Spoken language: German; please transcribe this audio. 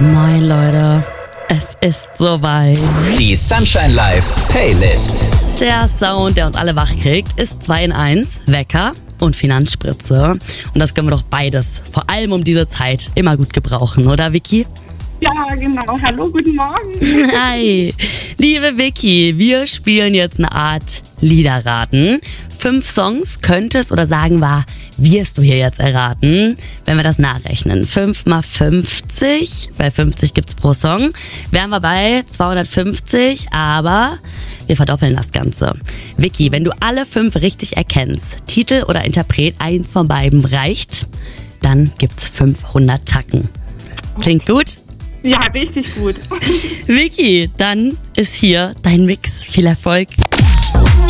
Moin Leute, es ist soweit. Die Sunshine Live Playlist. Der Sound, der uns alle wach kriegt, ist 2 in 1, Wecker und Finanzspritze. Und das können wir doch beides, vor allem um diese Zeit, immer gut gebrauchen, oder Vicky? Ja, genau. Hallo, guten Morgen. Hi, liebe Vicky, wir spielen jetzt eine Art Liederraten. 5 Songs könntest oder sagen wir, wirst du hier jetzt erraten, wenn wir das nachrechnen. 5 mal 50, bei 50 gibt's pro Song, wären wir bei 250, aber wir verdoppeln das Ganze. Vicky, wenn du alle 5 richtig erkennst, Titel oder Interpret, eins von beiden reicht, dann gibt's 500 Tacken. Klingt gut? Ja, richtig gut. Vicky, dann ist hier dein Mix. Viel Erfolg.